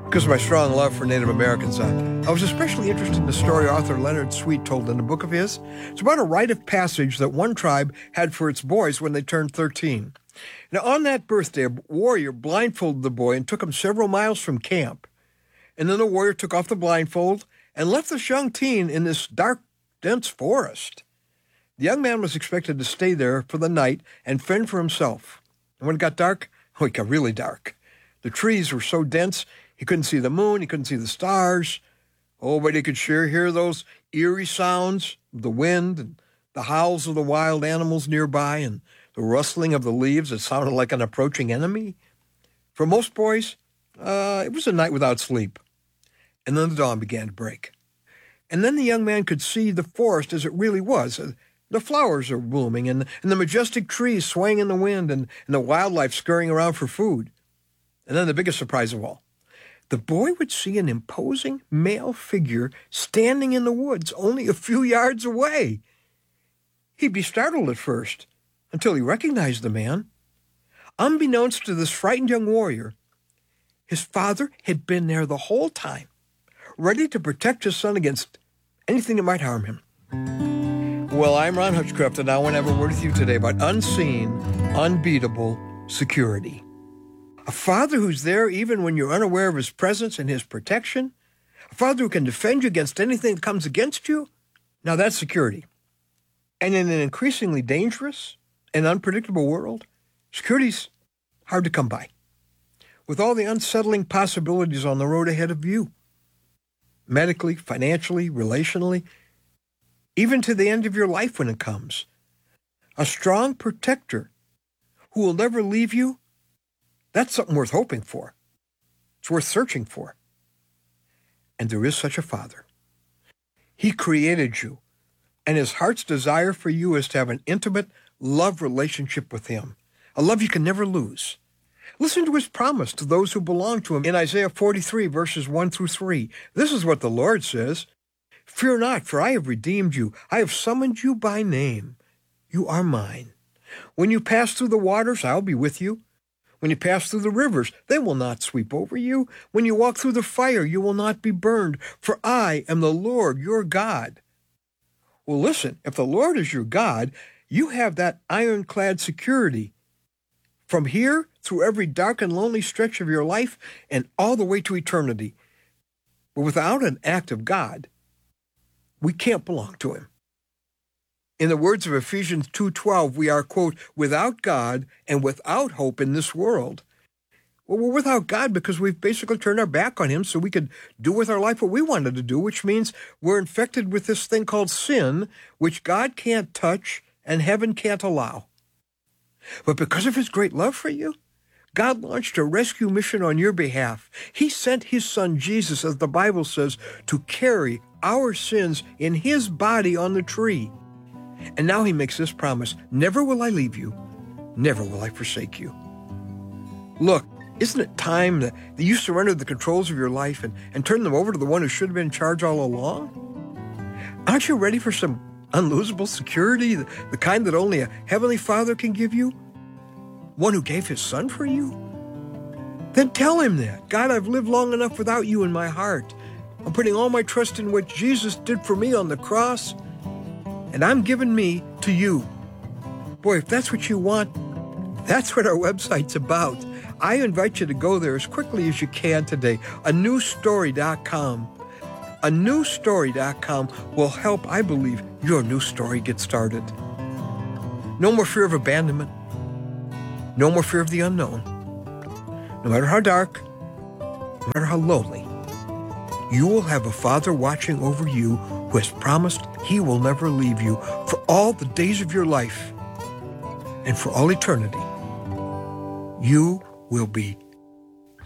Because of my strong love for Native Americans, I was especially interested in the story author Leonard Sweet told in a book of his. It's about a rite of passage that one tribe had for its boys when they turned 13. Now, on that birthday, a warrior blindfolded the boy and took him several miles from camp. And then the warrior took off the blindfold and left this young teen in this dark, dense forest. The young man was expected to stay there for the night and fend for himself. And when it got dark, it got really dark. The trees were so dense, he couldn't see the moon, he couldn't see the stars. Oh, but he could sure hear those eerie sounds of the wind and the howls of the wild animals nearby and the rustling of the leaves that sounded like an approaching enemy. For most boys, it was a night without sleep. And then the dawn began to break. And then the young man could see the forest as it really was. The flowers are blooming and the majestic trees swaying in the wind and the wildlife scurrying around for food. And then the biggest surprise of all, the boy would see an imposing male figure standing in the woods only a few yards away. He'd be startled at first until he recognized the man. Unbeknownst to this frightened young warrior, his father had been there the whole time, ready to protect his son against anything that might harm him. Well, I'm Ron Hutchcraft, and I want to have a word with you today about unseen, unbeatable security. A father who's there even when you're unaware of his presence and his protection. A father who can defend you against anything that comes against you. Now that's security. And in an increasingly dangerous and unpredictable world, security's hard to come by. With all the unsettling possibilities on the road ahead of you. Medically, financially, relationally, even to the end of your life when it comes. A strong protector who will never leave you, that's something worth hoping for. It's worth searching for. And there is such a Father. He created you, and his heart's desire for you is to have an intimate love relationship with him, a love you can never lose. Listen to his promise to those who belong to him in Isaiah 43, verses 1 through 3. This is what the Lord says. Fear not, for I have redeemed you. I have summoned you by name. You are mine. When you pass through the waters, I'll be with you. When you pass through the rivers, they will not sweep over you. When you walk through the fire, you will not be burned, for I am the Lord your God. Well, listen, if the Lord is your God, you have that ironclad security from here through every dark and lonely stretch of your life and all the way to eternity. But without an act of God, we can't belong to him. In the words of Ephesians 2:12, we are, quote, without God and without hope in this world. Well, we're without God because we've basically turned our back on him so we could do with our life what we wanted to do, which means we're infected with this thing called sin, which God can't touch and heaven can't allow. But because of his great love for you, God launched a rescue mission on your behalf. He sent his son Jesus, as the Bible says, to carry our sins in his body on the tree. And now he makes this promise, never will I leave you, never will I forsake you. Look, isn't it time that you surrender the controls of your life and turn them over to the one who should have been in charge all along? Aren't you ready for some unlosable security, the kind that only a heavenly Father can give you? One who gave his son for you? Then tell him that. God, I've lived long enough without you in my heart. I'm putting all my trust in what Jesus did for me on the cross, and I'm giving me to you. Boy, if that's what you want, that's what our website's about. I invite you to go there as quickly as you can today. anewstory.com. anewstory.com will help, I believe, your new story get started. No more fear of abandonment. No more fear of the unknown. No matter how dark, no matter how lonely, you will have a Father watching over you who has promised he will never leave you for all the days of your life and for all eternity. You will be